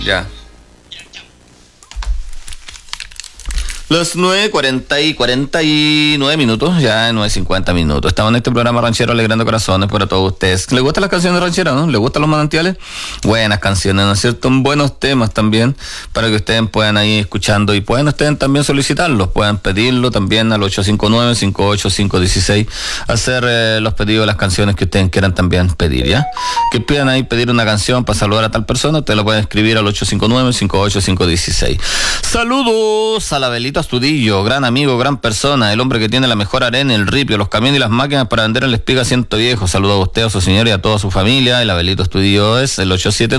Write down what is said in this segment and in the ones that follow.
Ya. Los 9:49 minutos, ya 9:50 minutos. Estamos en este programa ranchero alegrando corazones para todos ustedes. ¿Les gustan las canciones rancheras, no? ¿Les gustan los manantiales? Buenas canciones, ¿no es cierto? Buenos temas también para que ustedes puedan ir escuchando y puedan ustedes también solicitarlos, puedan pedirlo también al 859-58516, hacer los pedidos de las canciones que ustedes quieran también pedir, ¿ya? Que pidan ahí pedir una canción para saludar a tal persona, ustedes lo pueden escribir al 859-58516. Saludos a la Velita Astudillo, gran amigo, gran persona, el hombre que tiene la mejor arena, el ripio, los camiones y las máquinas para vender en la espiga Ciento Viejo. Saludos a usted, a su señor y a toda su familia. El Abelito Astudillo es el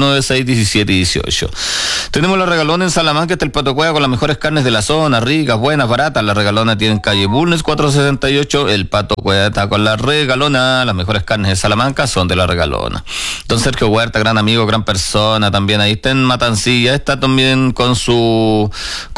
879-617-18. Tenemos la Regalona en Salamanca, está el Pato Cueva con las mejores carnes de la zona, ricas, buenas, baratas. La Regalona tiene en calle Bulnes 468, el Pato Cueva está con la Regalona. Las mejores carnes de Salamanca son de la Regalona. Don Sergio Huerta, gran amigo, gran persona, también ahí está en Matancilla, está también con su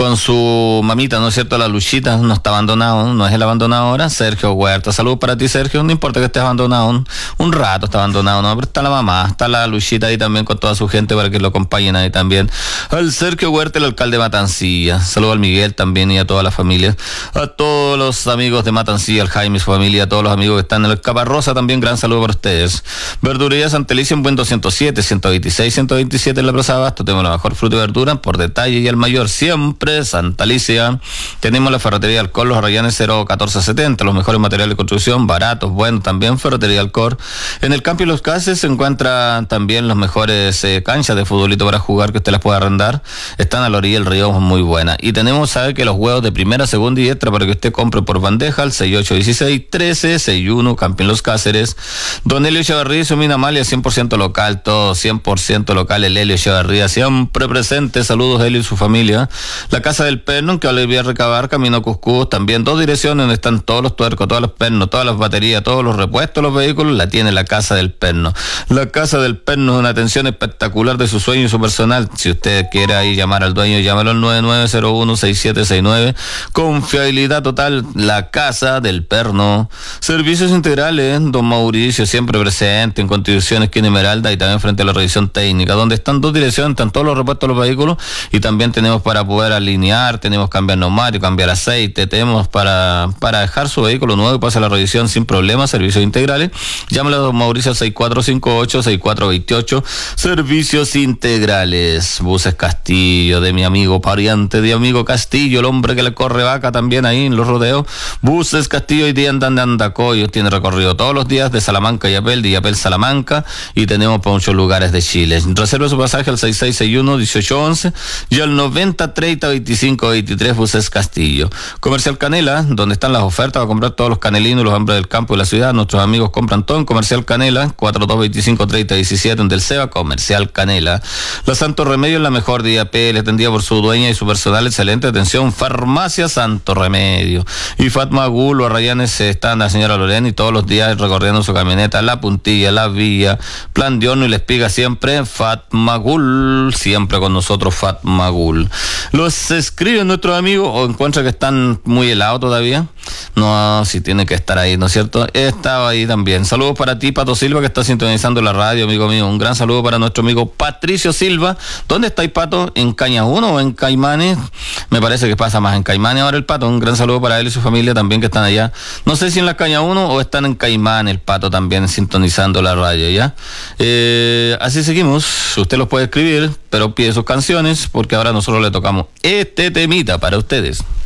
mamita, ¿no es cierto? La Luchita no está abandonado, no es el abandonado ahora. Sergio Huerta, saludos para ti, Sergio. No importa que estés abandonado, un rato está abandonado, no, pero está la mamá, está la Luchita ahí también con toda su gente para que lo acompañen ahí también. Al Sergio Huerta, el alcalde de Matancilla. Saludos al Miguel también y a toda la familia, a todos los amigos de Matancilla, al Jaime y su familia, a todos los amigos que están en el Caparrosa también, gran saludo para ustedes. Verdulería Santa Alicia en Buen 207, 126, 127 en la Plaza Abasto. Tenemos la mejor fruta y verdura por detalle y al mayor siempre, Santa Alicia. Tenemos la Ferretería Alcor, los Rayanes 01470, los mejores materiales de construcción, baratos, buenos también, Ferretería Alcor. En el Campo y los Cases se encuentran también los mejores canchas de futbolito para jugar que usted las puede arrendar. Están a la orilla del río, muy buena. Y tenemos, sabe que los huevos de primera, segunda y extra para que usted compre por bandeja al 6816-1361, Campo y los Cáceres. Don Helio Echeverría y su mina Amalia, 100% local, todo 100% local. El Helio Echeverría siempre presente. Saludos, Helio y su familia. La Casa del Perno, que Olivia Recabar, camino Cuscú, también dos direcciones donde están todos los tuercos, todos los pernos, todas las baterías, todos los repuestos, los vehículos, la tiene la Casa del Perno. La Casa del Perno es una atención espectacular de su sueño y su personal. Si usted quiere ahí llamar al dueño, llámalo al 9901-6769. Confiabilidad total, la Casa del Perno. Servicios integrales, don Mauricio, siempre presente en Constitución, esquina Esmeralda y también frente a la revisión técnica, donde están dos direcciones, están todos los repuestos de los vehículos y también tenemos para poder alinear, tenemos cambiar neumático, cambiar aceite, tenemos para dejar su vehículo nuevo y pase la revisión sin problemas, servicios integrales. Llámale a don Mauricio al 6458-6428, servicios integrales. Buses Castillo, de mi amigo pariente, de amigo Castillo, el hombre que le corre vaca también ahí en los rodeos. Buses Castillo hoy día andan de Andacoyos, tiene recorrido todos los días de Salamanca y Yapel, de Yapel Salamanca, y tenemos para muchos lugares de Chile. Reserve su pasaje al 6661-1811 y al 9030-2523, Buses Castillo. Comercial Canela, donde están las ofertas, va a comprar todos los canelinos, los hombres del campo y la ciudad. Nuestros amigos compran todo en Comercial Canela, 4225-3017 en Del Ceba, Comercial Canela. La Santo Remedio es la mejor de IAP, le atendida por su dueña y su personal, excelente atención. Farmacia Santo Remedio. Y Fatma Gul, los Rayanes están la señora Lorena y todos los días recorriendo su camioneta, La Puntilla, La Villa, Plan de Horno y La Espiga siempre. Fatma Gul, siempre con nosotros, Fatma Gul. Los escriben nuestros amigos o encuentra que están muy helados todavía. No, si tiene que estar ahí, ¿no es cierto? Estaba ahí también. Saludos para ti, Pato Silva, que está sintonizando la radio, amigo mío. Un gran saludo para nuestro amigo Patricio Silva. ¿Dónde estáis, Pato? ¿En Caña 1 o en Caimanes? Me parece que pasa más en Caimanes ahora el Pato. Un gran saludo para él y su familia también que están allá. No sé si en la Caña 1 o están en Caimanes, el Pato también sintonizando la radio, ¿ya? Así seguimos. Usted los puede escribir, pero pide sus canciones porque ahora nosotros le tocamos este temita para ustedes.